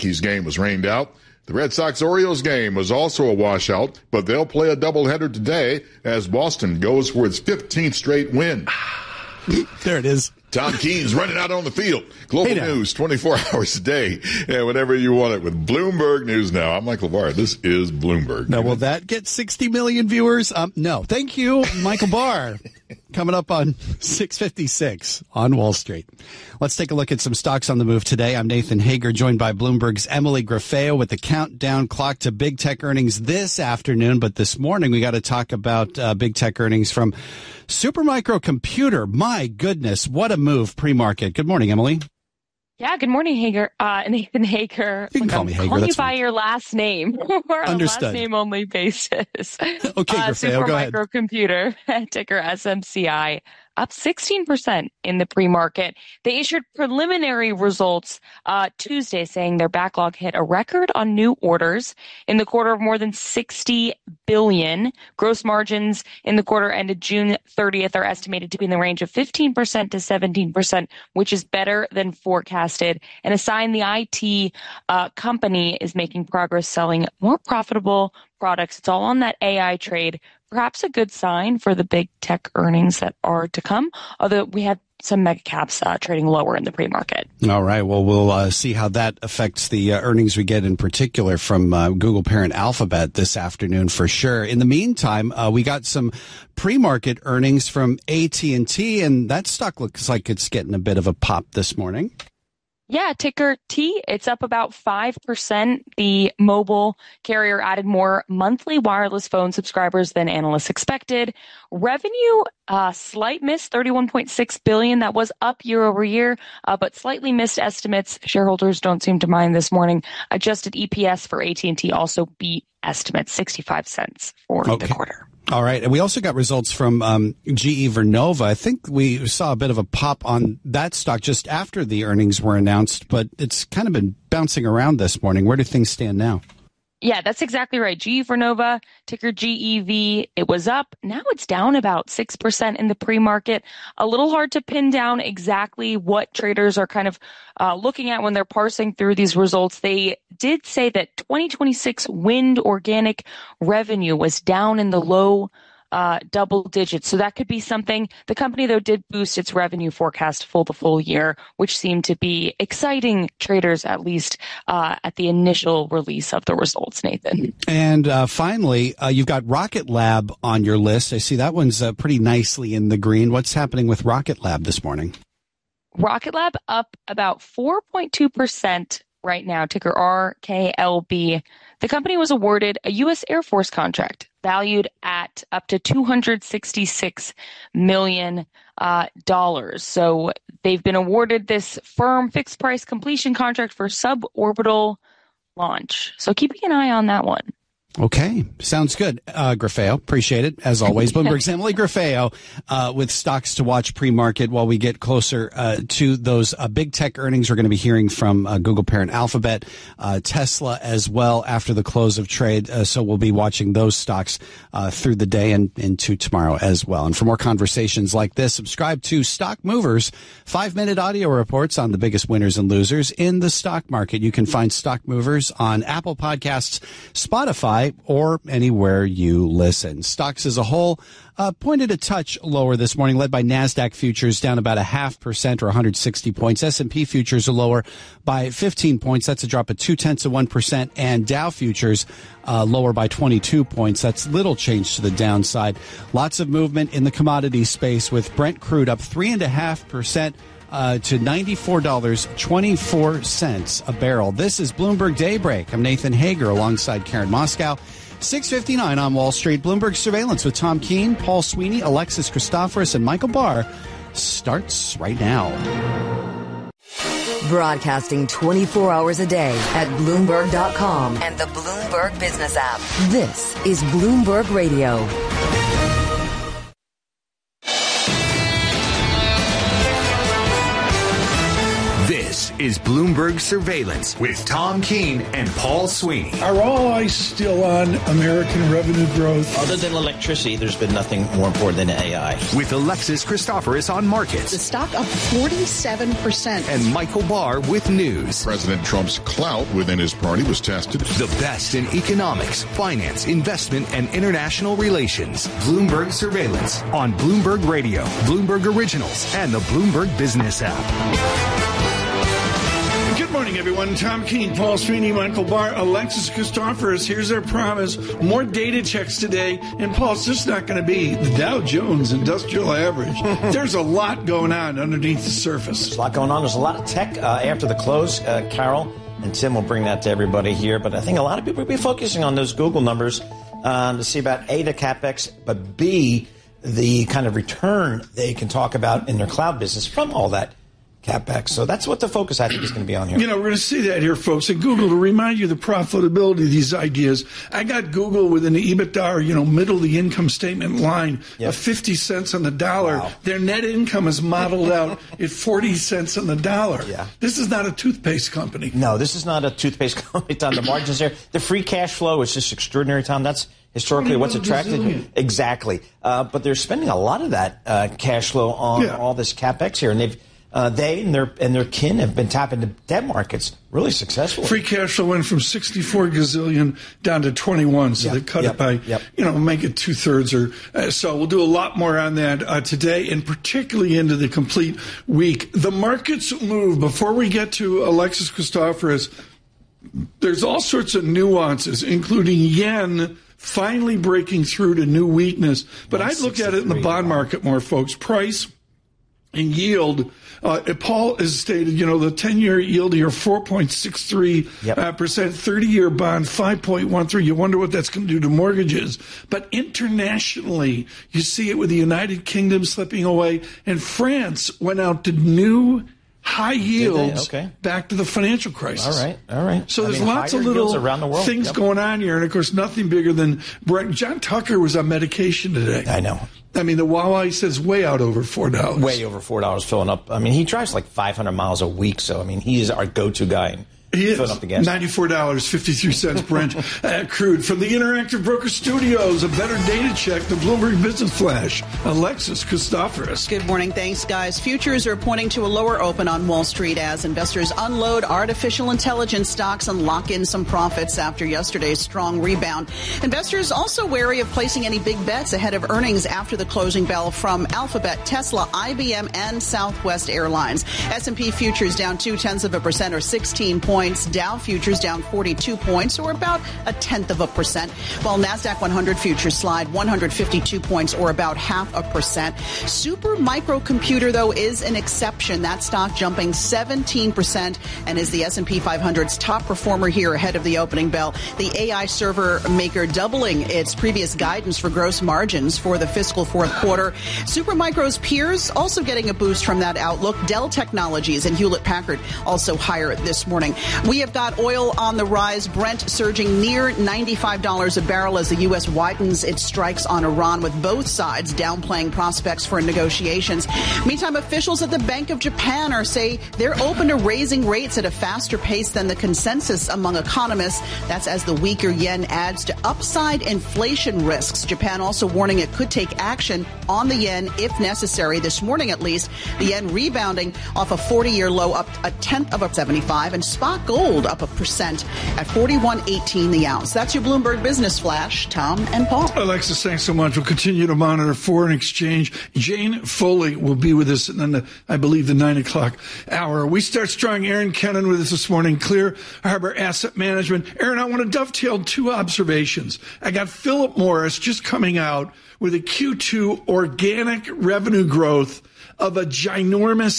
Yankees game was rained out. The Red Sox-Orioles game was also a washout, but they'll play a doubleheader today as Boston goes for its 15th straight win. There it is. Tom Keen's running out on the field. Global news 24 hours a day and whenever you want it with Bloomberg News Now. I'm Michael Barr. This is Bloomberg. Now, will that get 60 million viewers? No. Thank you, Michael Barr. Coming up on 6:56 on Wall Street. Let's take a look at some stocks on the move today. I'm Nathan Hager, joined by Bloomberg's Emily Grafeo with the countdown clock to big tech earnings this afternoon. But this morning, we got to talk about big tech earnings from Supermicro Computer. My goodness, what a move pre-market. Good morning, Emily. Yeah, good morning, Hager. Nathan Hager. You can call me Hager. Calling you fine. by your last name. We're on Understood. a last name only basis. Okay, Grafeo, go ahead. Supermicro Computer, ticker SMCI, up 16% in the pre-market. They issued preliminary results Tuesday saying their backlog hit a record on new orders in the quarter of more than $60 billion. Gross margins in the quarter ended June 30th are estimated to be in the range of 15% to 17%, which is better than forecasted, and a sign the IT company is making progress selling more profitable products. It's all on that AI trade. Perhaps a good sign for the big tech earnings that are to come, although we had some mega caps trading lower in the pre-market. All right. Well, we'll see how that affects the earnings we get in particular from Google parent Alphabet this afternoon for sure. In the meantime, we got some pre-market earnings from AT&T, and that stock looks like it's getting a bit of a pop this morning. Yeah, ticker T, it's up about 5%. The mobile carrier added more monthly wireless phone subscribers than analysts expected. Revenue, slight miss, $31.6 billion. That was up year over year, but slightly missed estimates. Shareholders don't seem to mind this morning. Adjusted EPS for AT&T also beat estimates, 65 cents for the quarter. All right. And we also got results from GE Vernova. I think we saw a bit of a pop on that stock just after the earnings were announced, but it's kind of been bouncing around this morning. Where do things stand now? Yeah, that's exactly right. GE Vernova, ticker GEV, it was up. Now it's down about 6% in the pre-market. A little hard to pin down exactly what traders are kind of looking at when they're parsing through these results. They did say that 2026 wind organic revenue was down in the low double digits. So that could be something. The company, though, did boost its revenue forecast for the full year, which seemed to be exciting traders, at least at the initial release of the results, Nathan. And finally, you've got Rocket Lab on your list. I see that one's pretty nicely in the green. What's happening with Rocket Lab this morning? Rocket Lab up about 4.2% right now, ticker RKLB. The company was awarded a U.S. Air Force contract valued at up to $266 million. So they've been awarded this firm fixed price completion contract for suborbital launch. So keeping an eye on that one. Okay. Sounds good. Grafeo, appreciate it. As always, Bloomberg's Emily Grafeo, with stocks to watch pre-market while we get closer, to those, big tech earnings. We're going to be hearing from, Google parent Alphabet, Tesla as well after the close of trade. So we'll be watching those stocks, through the day and into tomorrow as well. And for more conversations like this, subscribe to Stock Movers, 5-minute audio reports on the biggest winners and losers in the stock market. You can find Stock Movers on Apple Podcasts, Spotify, or anywhere you listen. Stocks as a whole pointed a touch lower this morning, led by NASDAQ futures down about 0.5% or 160 points. S&P futures are lower by 15 points. That's a drop of 0.2%. And Dow futures lower by 22 points. That's little change to the downside. Lots of movement in the commodity space, with Brent crude up 3.5%. To $94.24 a barrel. This is Bloomberg Daybreak. I'm Nathan Hager alongside Karen Moscow. 6:59 on Wall Street. Bloomberg Surveillance with Tom Keene, Paul Sweeney, Alexis Christoforous, and Michael Barr starts right now. Broadcasting 24 hours a day at Bloomberg.com and the Bloomberg Business app. This is Bloomberg Radio. This is Bloomberg Surveillance with Tom Keene and Paul Sweeney. Are all eyes still on American revenue growth? Other than electricity, there's been nothing more important than AI. With Alexis Christoforous on markets. The stock up 47%. And Michael Barr with news. President Trump's clout within his party was tested. The best in economics, finance, investment, and international relations. Bloomberg Surveillance on Bloomberg Radio, Bloomberg Originals, and the Bloomberg Business app. Good morning, everyone. Tom Keene, Paul Sweeney, Michael Barr, Alexis Christoforous. Here's our promise. More data checks today. And, Paul, it's just not going to be the Dow Jones Industrial Average. There's a lot going on underneath the surface. There's a lot going on. There's a lot of tech after the close. Carol and Tim will bring that to everybody here. But I think a lot of people will be focusing on those Google numbers to see about A, the CapEx, but B, the kind of return they can talk about in their cloud business from all that CapEx. So that's what the focus, I think, is going to be on here. You know, we're going to see that here, folks. And Google, to remind you the profitability of these ideas, I got Google with an EBITDA, or, middle of the income statement line of 50 cents on the dollar. Wow. Their net income is modeled out at 40 cents on the dollar. Yeah. This is not a toothpaste company. No, this is not a toothpaste company, Tom. The margins there. The free cash flow is just extraordinary, Tom. That's historically what's attracted. Exactly. But they're spending a lot of that cash flow on all this CapEx here. And they and their kin have been tapping the debt markets really successfully. Free cash flow went from 64 gazillion down to 21, so they cut it by, make it 2/3 or so. We'll do a lot more on that today, and particularly into the complete week. The markets move. Before we get to Alexis Christoforous, there's all sorts of nuances, including yen finally breaking through to new weakness. But I'd look at it in the bond market more, folks. Price and yield. Paul has stated, the 10-year yield here, 4.63%, 30-year bond, 5.13%. You wonder what that's going to do to mortgages. But internationally, you see it with the United Kingdom slipping away, and France went out to new high yields back to the financial crisis. All right. So there's lots of little around the world. things going on here, and of course, nothing bigger than Brent. John Tucker was on medication today. I know. I mean, the Wawa, he says, way out over $4. Way over $4 filling up. I mean, he drives like 500 miles a week, so, I mean, he is our go-to guy. He is. Filling up the gas. $94.53 Brent crude. From the Interactive Broker Studios, a better data check, the Bloomberg Business Flash, Alexis Christoforous. Good morning. Thanks, guys. Futures are pointing to a lower open on Wall Street as investors unload artificial intelligence stocks and lock in some profits after yesterday's strong rebound. Investors also wary of placing any big bets ahead of earnings after the closing bell from Alphabet, Tesla, IBM, and Southwest Airlines. S&P futures down 0.2% or 16 points. Dow futures down 42 points, or about 0.1%, while NASDAQ 100 futures slide 152 points, or about 0.5%. Super Microcomputer, though, is an exception. That stock jumping 17% and is the S&P 500's top performer here ahead of the opening bell. The AI server maker doubling its previous guidance for gross margins for the fiscal fourth quarter. Supermicro's peers also getting a boost from that outlook. Dell Technologies and Hewlett-Packard also higher this morning. We have got oil on the rise, Brent surging near $95 a barrel as the U.S. widens its strikes on Iran, with both sides downplaying prospects for negotiations. Meantime, officials at the Bank of Japan say they're open to raising rates at a faster pace than the consensus among economists. That's as the weaker yen adds to upside inflation risks. Japan also warning it could take action on the yen if necessary. This morning, at least, the yen rebounding off a 40-year low up 0.175, and spot gold up 1% at $41.18 the ounce. That's your Bloomberg Business Flash. Tom and Paul. Alexis, thanks so much. We'll continue to monitor foreign exchange. Jane Foley will be with us, and then I believe the 9 o'clock hour. We start strong. Aaron Kennan with us this morning. Clear Harbor Asset Management. Aaron, I want to dovetail two observations. I got Philip Morris just coming out with a Q2 organic revenue growth of a ginormous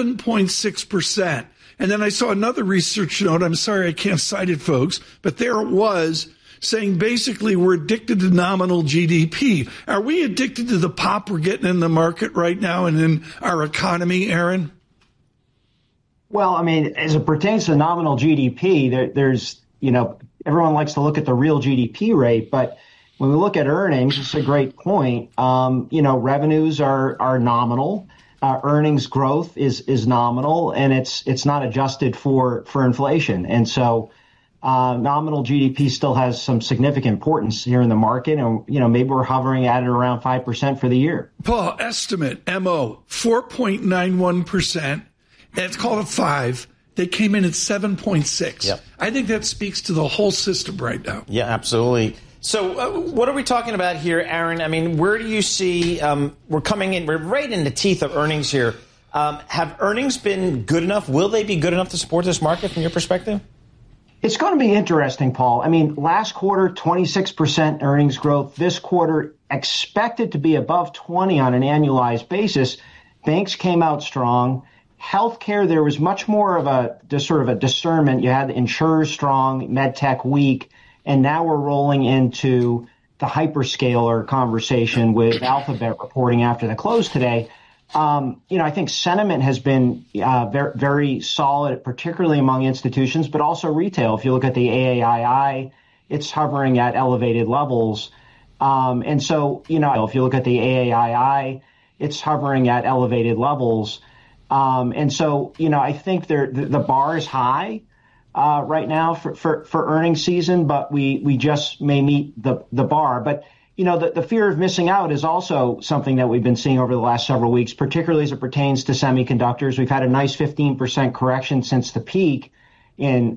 7.6%. And then I saw another research note. I'm sorry I can't cite it, folks, but there it was, saying basically we're addicted to nominal GDP. Are we addicted to the pop we're getting in the market right now and in our economy, Aaron? Well, I mean, as it pertains to nominal GDP, there's, everyone likes to look at the real GDP rate, but when we look at earnings, it's a great point. Revenues are nominal. earnings growth is nominal, and it's not adjusted for inflation. And so nominal GDP still has some significant importance here in the market. And, maybe we're hovering at it around 5% for the year. Paul, estimate, MO, 4.91%. It's called a 5. They came in at 7.6. Yep. I think that speaks to the whole system right now. Yeah, absolutely. So what are we talking about here, Aaron? I mean, where do you see we're right in the teeth of earnings here. Have earnings been good enough? Will they be good enough to support this market from your perspective? It's going to be interesting, Paul. I mean, last quarter, 26% earnings growth. This quarter, expected to be above 20 on an annualized basis. Banks came out strong. Healthcare, there was much more of a discernment. You had insurers strong, medtech weak, and now we're rolling into the hyperscaler conversation with Alphabet reporting after the close today. I think sentiment has been very, very solid, particularly among institutions, but also retail. If you look at the AAII, it's hovering at elevated levels. And so, if you look at the AAII, it's hovering at elevated levels. And so, I think the bar is high right now for earnings season, but we just may meet the bar. But the fear of missing out is also something that we've been seeing over the last several weeks, particularly as it pertains to semiconductors. We've had a nice 15% correction since the peak and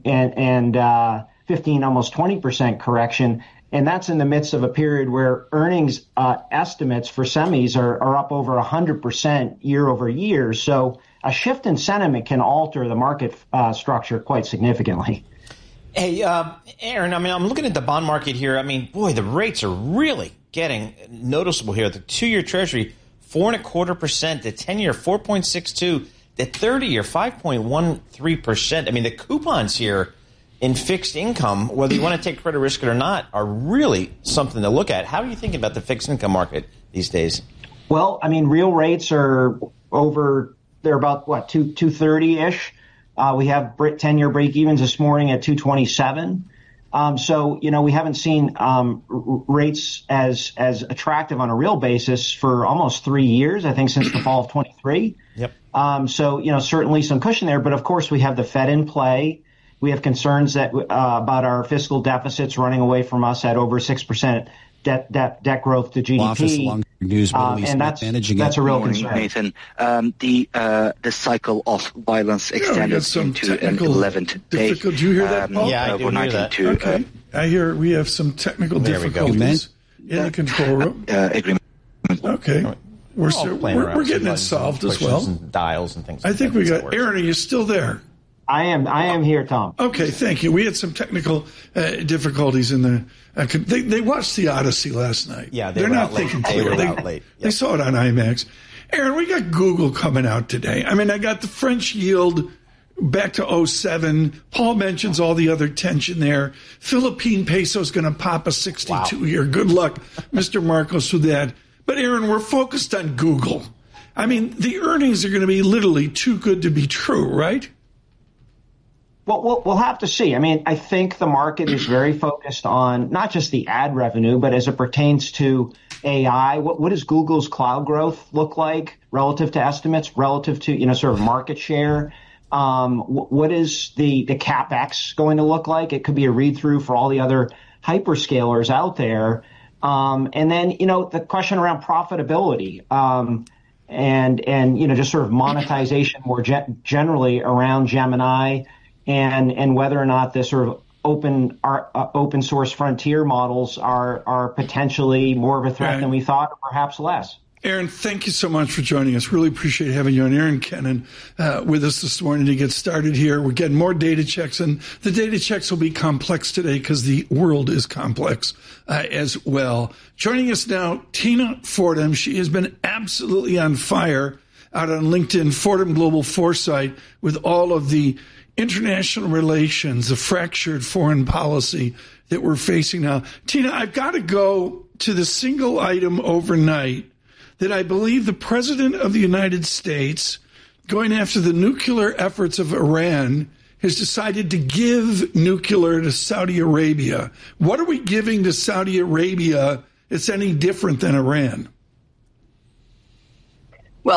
15, almost 20% correction. And that's in the midst of a period where earnings estimates for semis are up over 100% year over year. So a shift in sentiment can alter the market structure quite significantly. Hey, Aaron, I mean, I'm looking at the bond market here. I mean, boy, the rates are really getting noticeable here. The 2-year Treasury, 4.25%. The 10-year, 4.62%. The 30-year, 5.13%. I mean, the coupons here in fixed income, whether you want to take credit risk or not, are really something to look at. How are you thinking about the fixed income market these days? Well, I mean, real rates are they're about, 230-ish. We have 10-year break-evens this morning at 227. So, we haven't seen rates as attractive on a real basis for almost 3 years, I think, since the fall of 23. Yep. So, certainly some cushion there. But, of course, we have the Fed in play. We have concerns that about our fiscal deficits running away from us at over 6% debt growth to GDP. News, and that's a real concern. Nathan, the cycle of violence extended into an 11th day. Do you hear that, Paul? Yeah, I do hear that. Okay. I hear we have some technical difficulties in the control room. Agreement. Okay. We're getting it solved as well. And dials and things. I think we got Aaron. Are you still there? I am here, Tom. Okay, thank you. We had some technical difficulties in the. They watched the Odyssey last night. Yeah, they're not thinking clear. They saw it on IMAX. Aaron, we got Google coming out today. I mean, I got the French yield back to 07. Paul mentions all the other tension there. Philippine peso is going to pop a 62 here. Good luck, Mr. Marcos, with that. But Aaron, we're focused on Google. I mean, the earnings are going to be literally too good to be true, right? Well, we'll have to see. I mean, I think the market is very focused on not just the ad revenue, but as it pertains to AI, what does Google's cloud growth look like relative to estimates, relative to, sort of market share? What is the CapEx going to look like? It could be a read-through for all the other hyperscalers out there. And then, the question around profitability and just sort of monetization more generally around Gemini. And whether or not the sort of open source frontier models are potentially more of a threat than we thought, or perhaps less. Aaron, thank you so much for joining us. Really appreciate having you on. Aaron Kennan with us this morning to get started here. We're getting more data checks, and the data checks will be complex today because the world is complex as well. Joining us now, Tina Fordham. She has been absolutely on fire out on LinkedIn, Fordham Global Foresight, with all of the international relations, the fractured foreign policy that we're facing now. Tina, I've got to go to the single item overnight that I believe the President of the United States, going after the nuclear efforts of Iran, has decided to give nuclear to Saudi Arabia. What are we giving to Saudi Arabia that's any different than Iran? Well,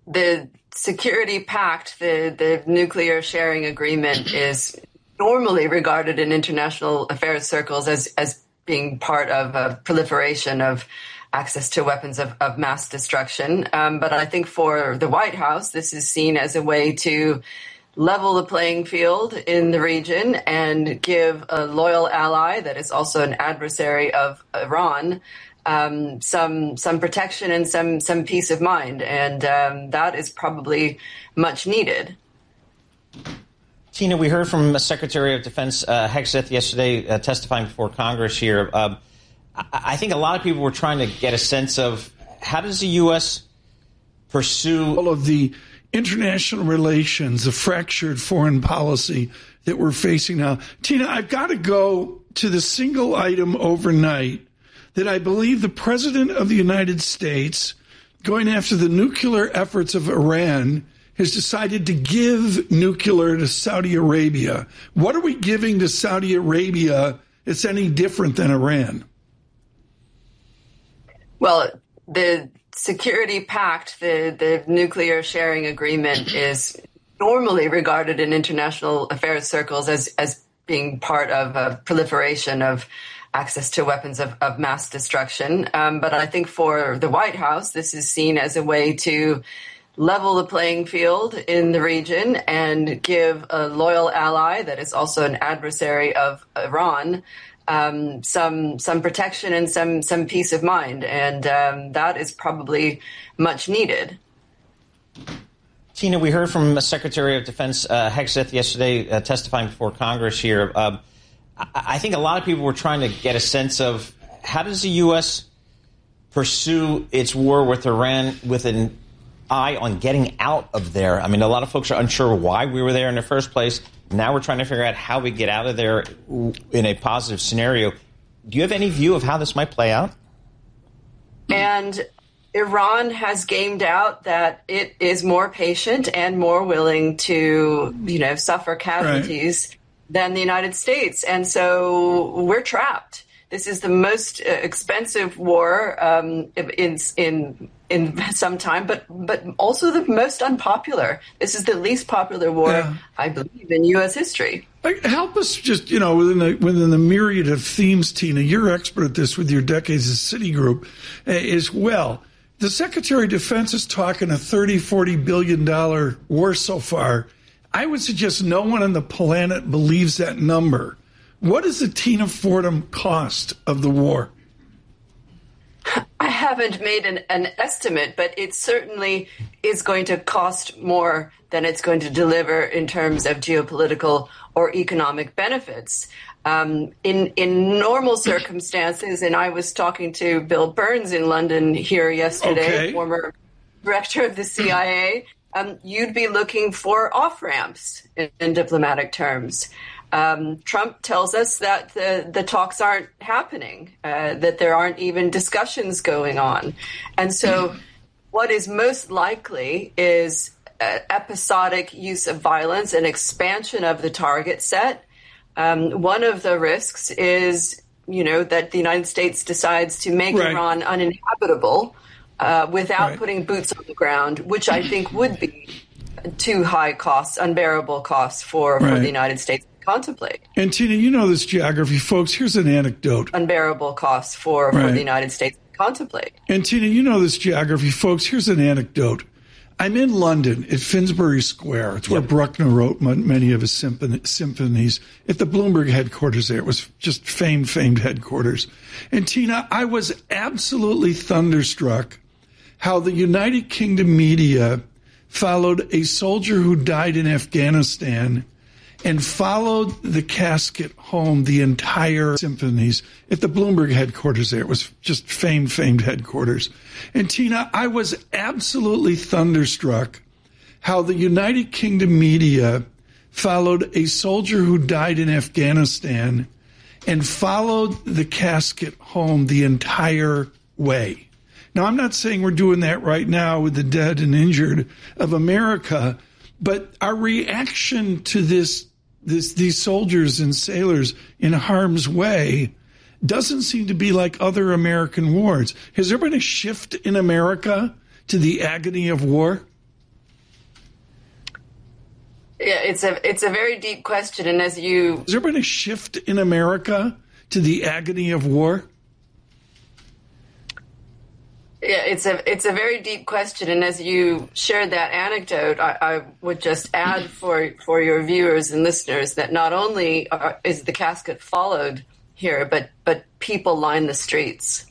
the security pact, the nuclear sharing agreement, is normally regarded in international affairs circles as being part of a proliferation of access to weapons of mass destruction. But I think for the White House, this is seen as a way to level the playing field in the region and give a loyal ally that is also an adversary of Iran some protection and some peace of mind. And that is probably much needed. Tina, we heard from Secretary of Defense Hegseth yesterday testifying before Congress here. I think a lot of people were trying to get a sense of how does the U.S. pursue all of the international relations, the fractured foreign policy that we're facing now. Tina, I've got to go to the single item overnight that I believe the President of the United States, going after the nuclear efforts of Iran, has decided to give nuclear to Saudi Arabia. What are we giving to Saudi Arabia that's any different than Iran? Well, the security pact, the nuclear sharing agreement, is normally regarded in international affairs circles as being part of a proliferation of access to weapons of mass destruction. But I think for the White House, this is seen as a way to level the playing field in the region and give a loyal ally that is also an adversary of Iran some protection and some peace of mind. And that is probably much needed. Tina, we heard from Secretary of Defense Hegseth yesterday testifying before Congress here. I think a lot of people were trying to get a sense of how does the U.S. pursue its war with Iran with an eye on getting out of there. I mean, a lot of folks are unsure why we were there in the first place. Now we're trying to figure out how we get out of there in a positive scenario. Do you have any view of how this might play out? And Iran has gamed out that it is more patient and more willing to, suffer casualties than the United States. And so we're trapped. This is the most expensive war in some time, but also the most unpopular. This is the least popular war, I believe, in U.S. history. Help us just, within the myriad of themes, Tina, you're expert at this with your decades at Citigroup as well. The Secretary of Defense is talking a $30-40 billion war so far. I would suggest no one on the planet believes that number. What is the Tina Fordham cost of the war? I haven't made an estimate, but it certainly is going to cost more than it's going to deliver in terms of geopolitical or economic benefits. In normal circumstances, and I was talking to Bill Burns in London here yesterday, former director of the CIA, you'd be looking for off-ramps in diplomatic terms. Trump tells us that the talks aren't happening, that there aren't even discussions going on. And so what is most likely is episodic use of violence and expansion of the target set. One of the risks is, that the United States decides to make Iran uninhabitable without putting boots on the ground, which I think would be too high costs, unbearable costs for the United States. Contemplate. And Tina, you know this geography, folks. Here's an anecdote. Unbearable costs for the United States to contemplate. And Tina, you know this geography, folks. Here's an anecdote. I'm in London at Finsbury Square. It's where Bruckner wrote many of his symphonies. At the Bloomberg headquarters there. It was just famed headquarters. And Tina, I was absolutely thunderstruck how the United Kingdom media followed a soldier who died in Afghanistan and followed the casket home, the entire symphonies at the Bloomberg headquarters there. It was just famed headquarters. And Tina, I was absolutely thunderstruck how the United Kingdom media followed a soldier who died in Afghanistan and followed the casket home the entire way. Now, I'm not saying we're doing that right now with the dead and injured of America, but our reaction to these soldiers and sailors in harm's way doesn't seem to be like other American wars. Has there been a shift in America to the agony of war? Yeah, it's a very deep question, and as you... Has there been a shift in America to the agony of war? Yeah, it's a very deep question, and as you shared that anecdote, I would just add for your viewers and listeners that not only is the casket followed here, but people line the streets.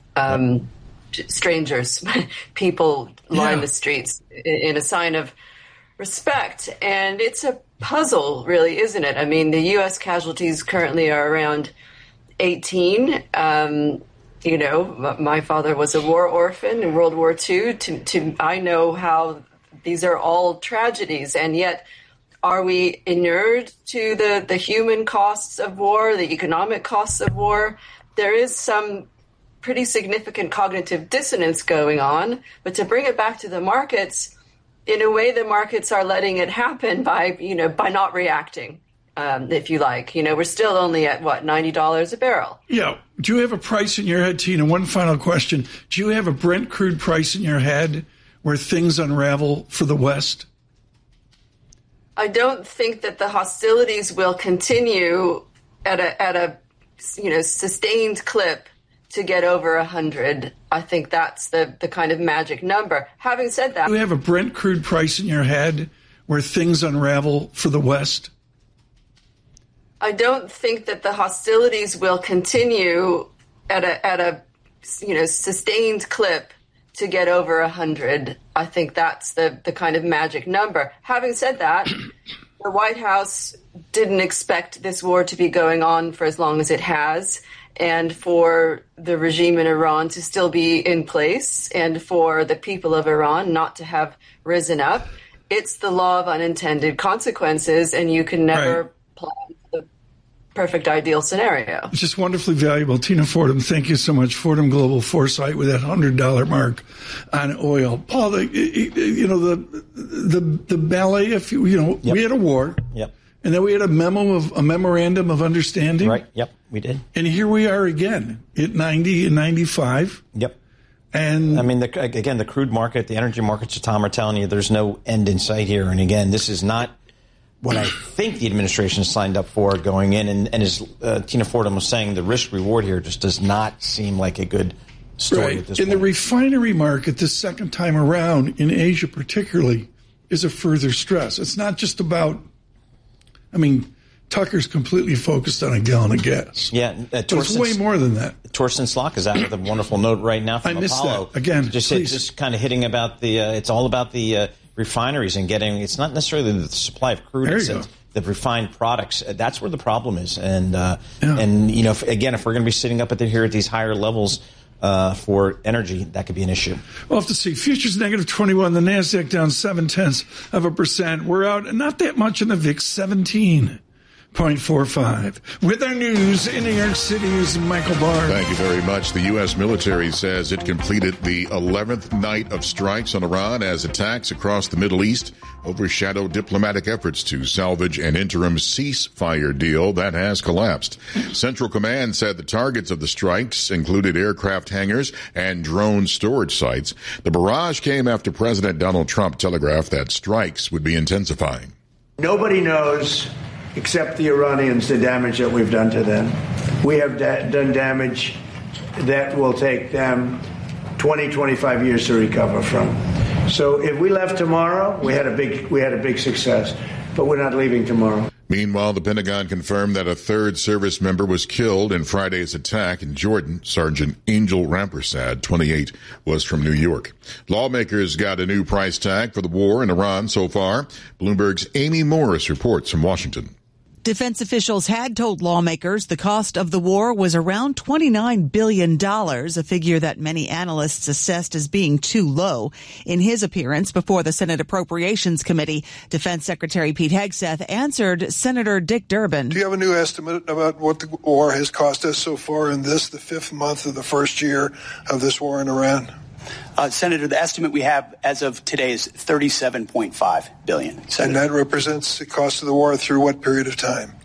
Strangers, people line the streets in a sign of respect, and it's a puzzle, really, isn't it? I mean, the U.S. casualties currently are around 18. You know, my father was a war orphan in World War II. I know how these are all tragedies, and yet are we inured to the human costs of war, the economic costs of war? There is some pretty significant cognitive dissonance going on, but to bring it back to the markets, in a way, the markets are letting it happen by not reacting. If you like, we're still only at $90 a barrel. Yeah. Do you have a price in your head, Tina? One final question. Do you have a Brent crude price in your head where things unravel for the West? I don't think that the hostilities will continue at a sustained clip to get over 100. I think that's the kind of magic number. Having said that, do you have a Brent crude price in your head where things unravel for the West? I don't think that the hostilities will continue at a sustained clip to get over 100. I think that's the kind of magic number. Having said that, the White House didn't expect this war to be going on for as long as it has, and for the regime in Iran to still be in place, and for the people of Iran not to have risen up. It's the law of unintended consequences, and you can never plan the perfect ideal scenario. It's just wonderfully valuable. Tina Fordham, thank you so much. Fordham Global Foresight with that $100 mark on oil. Paul, the ballet, we had a war. Yep. And then we had a memorandum of understanding. Right. Yep, we did. And here we are again at 90 and 95. Yep. And I mean, the crude market, the energy markets, Tom, are telling you there's no end in sight here. And again, this is not what I think the administration signed up for going in. And as Tina Fordham was saying, the risk reward here just does not seem like a good story at this point. In the refinery market, the second time around, in Asia particularly, is a further stress. It's not just about, Tucker's completely focused on a gallon of gas. Yeah. It's way more than that. Torsten Slok is out with a wonderful note right now from I missed Apollo. That. Again, just kind of hitting about it's all about the refineries and it's not necessarily the supply of crude, it's the refined products. That's where the problem is. And, if we're going to be sitting up here at these higher levels for energy, that could be an issue. We'll have to see. Futures negative 21, the NASDAQ down 0.7%. We're out not that much in the VIX, 17.45. With our news in New York City is Michael Barr. Thank you very much. The U.S. military says it completed the 11th night of strikes on Iran as attacks across the Middle East overshadowed diplomatic efforts to salvage an interim ceasefire deal that has collapsed. Central Command said the targets of the strikes included aircraft hangars and drone storage sites. The barrage came after President Donald Trump telegraphed that strikes would be intensifying. Nobody knows except the Iranians the damage that we've done to them. We have done damage that will take them 20, 25 years to recover from. So if we left tomorrow, we had a big success, but we're not leaving tomorrow. Meanwhile, the Pentagon confirmed that a third service member was killed in Friday's attack in Jordan. Sergeant Angel Rampersad, 28, was from New York. Lawmakers got a new price tag for the war in Iran so far. Bloomberg's Amy Morris reports from Washington. Defense officials had told lawmakers the cost of the war was around $29 billion, a figure that many analysts assessed as being too low. In his appearance before the Senate Appropriations Committee, Defense Secretary Pete Hegseth answered Senator Dick Durbin. Do you have a new estimate about what the war has cost us so far in the fifth month of the first year of this war in Iran? Senator, the estimate we have as of today is $37.5 billion. Senator. And that represents the cost of the war through what period of time?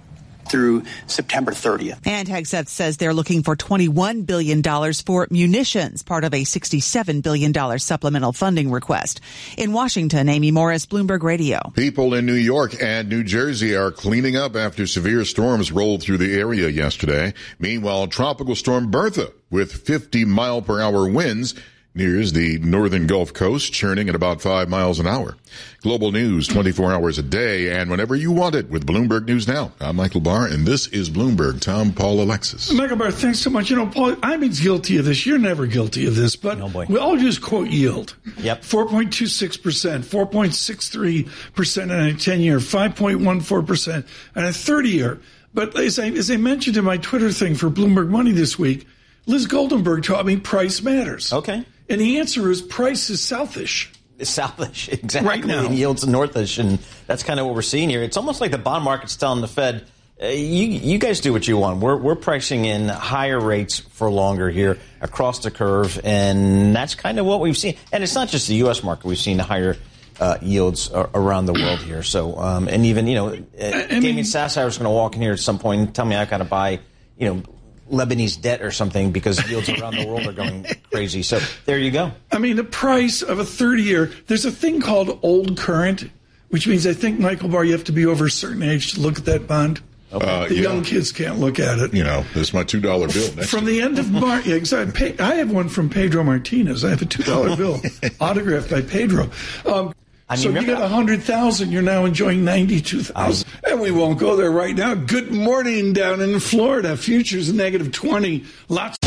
through September 30th. And Hegseth says they're looking for $21 billion for munitions, part of a $67 billion supplemental funding request. In Washington, Amy Morris, Bloomberg Radio. People in New York and New Jersey are cleaning up after severe storms rolled through the area yesterday. Meanwhile, Tropical Storm Bertha, with 50-mile-per-hour winds, nears the northern Gulf Coast, churning at about 5 miles an hour. Global news 24 hours a day and whenever you want it with Bloomberg News Now. I'm Michael Barr, and this is Bloomberg. Tom, Paul, Alexis. Michael Barr, thanks so much. Paul, I'm guilty of this. You're never guilty of this, but we all just quote yield. Yep. 4.26%, 4.63% on a 10-year, 5.14% on a 30-year. But as I mentioned in my Twitter thing for Bloomberg Money this week, Liz Goldenberg taught me price matters. Okay. And the answer is price is southish. It's southish, exactly. Right now. And yields northish, and that's kind of what we're seeing here. It's almost like the bond market's telling the Fed, you guys do what you want. We're pricing in higher rates for longer here across the curve, and that's kind of what we've seen. And it's not just the U.S. market. We've seen higher yields around the world here. So, and even, Damien Sasser is going to walk in here at some point and tell me I've got to buy, Lebanese debt or something because yields around the world are going crazy. So there you go. The price of a 30-year, there's a thing called old current, which means I think, Michael Barr, you have to be over a certain age to look at that bond. The young kids can't look at it. This is my $2 bill. From the end of March, exactly. I have one from Pedro Martinez. I have a $2 bill autographed by Pedro. So if you got 100,000, you're now enjoying 92,000. And we won't go there right now. Good morning down in Florida. Futures -20. Lots